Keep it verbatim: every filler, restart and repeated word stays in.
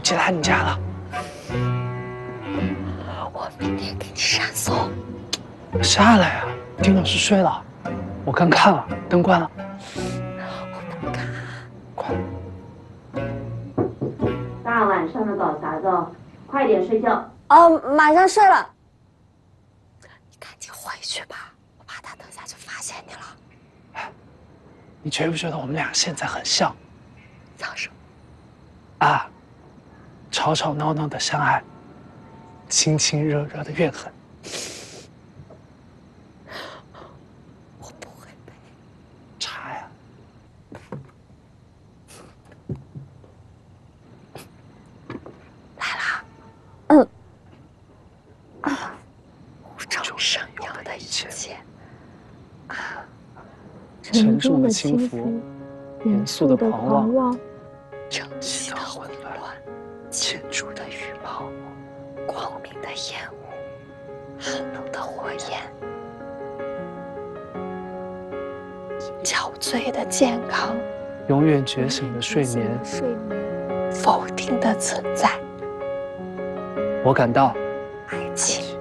机来你家了。 我明天给你闪送。 下来呀，丁老师睡了，我刚看了，灯关了。 我不看。 快！ 大晚上的搞啥子？快点睡觉。 哦，马上睡了。你赶紧回去吧，我怕他等下就发现你了。 哎，你觉不觉得我们俩现在很像？ 像什么？ 啊，吵吵闹闹的相爱，亲亲热热的怨恨。 我不会背。 查呀。 来啦。嗯。啊，无中生有的一切。啊， 沉重的轻浮，严肃的狂妄， 整齐的混乱，建筑的羽毛，光明的烟雾，寒冷的火焰，憔悴的健康， 永远觉醒的睡眠， 否定的存在。 我感到， 爱情